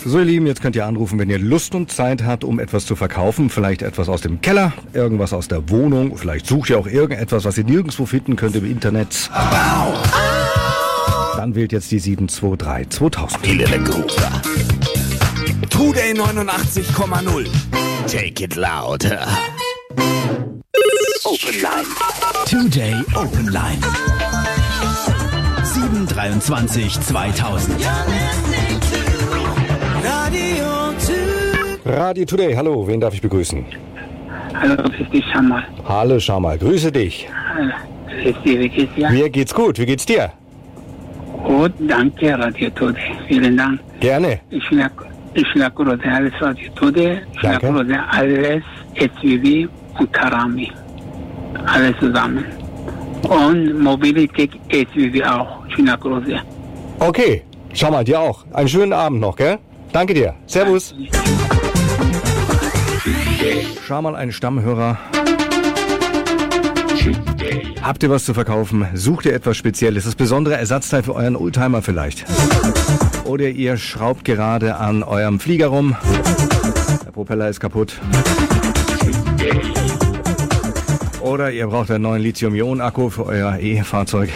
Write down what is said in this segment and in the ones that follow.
So, ihr Lieben, jetzt könnt ihr anrufen, wenn ihr Lust und Zeit habt, um etwas zu verkaufen. Vielleicht etwas aus dem Keller, irgendwas aus der Wohnung. Vielleicht sucht ihr auch irgendetwas, was ihr nirgendwo finden könnt im Internet. Dann wählt jetzt die 723 2000. Today 89,0. Take it louder. Open Line. Today Open Line. 723 2000. Radio Today, hallo, wen darf ich begrüßen? Hallo, das ist die Shamal. Hallo Shamal, grüße dich. Wie geht's dir? Mir geht's gut, wie geht's dir? Gut, danke, Radio Today. Vielen Dank. Gerne. Ich schlage alles Radio Today. Ich Danke. schlage alles, SWB und Karami. Alles zusammen. Und Mobilität SWB auch. Schlage. Okay, Shamal, dir auch. Einen schönen Abend noch, gell? Danke dir. Servus. Shamal, ein Stammhörer. Habt ihr was zu verkaufen? Sucht ihr etwas Spezielles? Das besondere Ersatzteil für euren Oldtimer vielleicht? Oder ihr schraubt gerade an eurem Flieger rum. Der Propeller ist kaputt. Oder ihr braucht einen neuen Lithium-Ionen-Akku für euer E-Fahrzeug.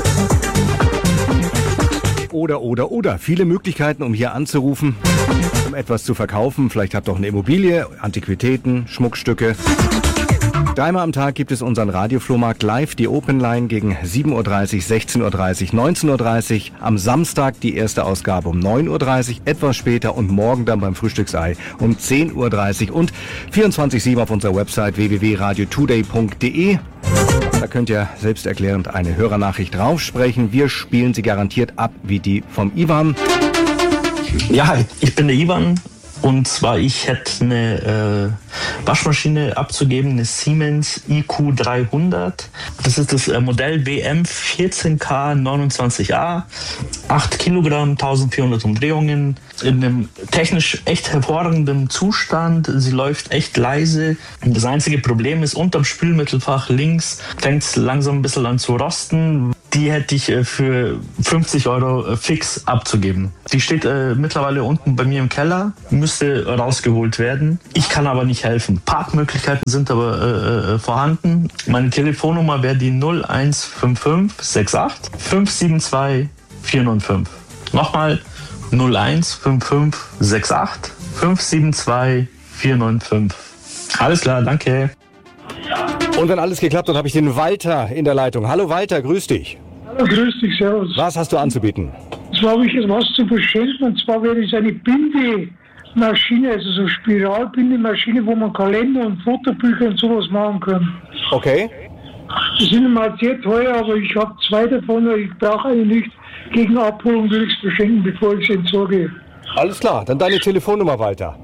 Oder. Viele Möglichkeiten, um hier anzurufen, um etwas zu verkaufen. Vielleicht habt ihr auch eine Immobilie, Antiquitäten, Schmuckstücke. Dreimal am Tag gibt es unseren Radioflohmarkt live, die Open Line gegen 7.30 Uhr, 16.30 Uhr, 19.30 Uhr. Am Samstag die erste Ausgabe um 9.30 Uhr, etwas später und morgen dann beim Frühstücksei um 10.30 Uhr und 24/7 auf unserer Website www.radiotoday.de. Da könnt ihr selbsterklärend eine Hörernachricht draufsprechen. Wir spielen sie garantiert ab wie die vom Ivan. Ja, ich bin der Ivan. Und zwar, ich hätte eine Waschmaschine abzugeben, eine Siemens IQ300. Das ist das Modell WM 14K29A, 8 Kilogramm, 1400 Umdrehungen, in einem technisch echt hervorragenden Zustand. Sie läuft echt leise. Das einzige Problem ist, unterm Spülmittelfach links fängt es langsam ein bisschen an zu rosten. Die hätte ich für 50 Euro fix abzugeben. Die steht mittlerweile unten bei mir im Keller, müsste rausgeholt werden. Ich kann aber nicht helfen. Parkmöglichkeiten sind aber vorhanden. Meine Telefonnummer wäre die 0155 68 572 495. Nochmal 0155 68 572 495. Alles klar, danke. Und wenn alles geklappt hat, habe ich den Walter in der Leitung. Hallo Walter, grüß dich. Hallo, grüß dich, servus. Was hast du anzubieten? Zwar habe ich etwas zu verschenken, und zwar wäre es eine Bindemaschine, also so Spiralbindemaschine, wo man Kalender und Fotobücher und sowas machen kann. Okay. Die sind mal sehr teuer, aber ich habe 2 davon, ich brauche eine nicht. Gegen Abholung will ich es verschenken, bevor ich es entsorge. Alles klar, dann deine Telefonnummer, Walter.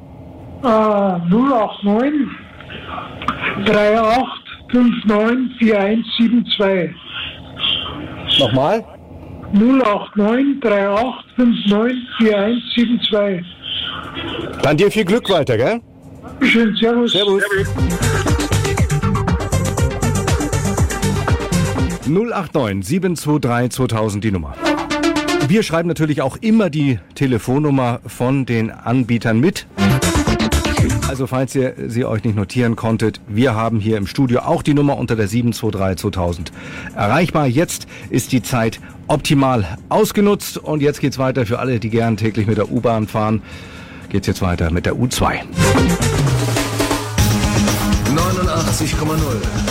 089 38 59 4172. Nochmal? 089 38 59 4172. Dann dir viel Glück, Walter, gell? Dankeschön, servus. Servus. 089 723 2000 die Nummer. Wir schreiben natürlich auch immer die Telefonnummer von den Anbietern mit. Also falls ihr sie euch nicht notieren konntet, wir haben hier im Studio auch die Nummer unter der 723 2000 erreichbar. Jetzt ist die Zeit optimal ausgenutzt und jetzt geht's weiter für alle, die gern täglich mit der U-Bahn fahren. Geht's jetzt weiter mit der U2. 89,0